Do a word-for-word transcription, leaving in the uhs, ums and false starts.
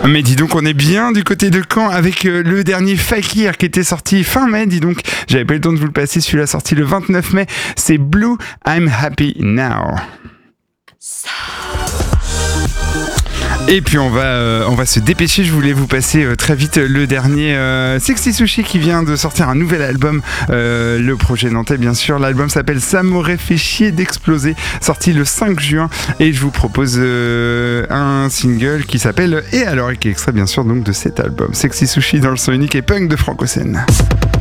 Mais dis donc, on est bien du côté de Caen avec euh, le dernier Fakir qui était sorti fin mai, dis donc. J'avais pas eu le temps de vous le passer, celui-là sorti le vingt-neuf mai. C'est Blue, I'm Happy Now. Et puis on va, euh, on va se dépêcher, je voulais vous passer euh, très vite le dernier euh, Sexy Sushi qui vient de sortir un nouvel album, euh, le projet nantais bien sûr. L'album s'appelle Ça m'aurait fait chier d'exploser, sorti le cinq juin, et je vous propose euh, un single qui s'appelle Et alors, et qui est extrait bien sûr donc de cet album. Sexy Sushi dans le son unique et punk de Franco Sen.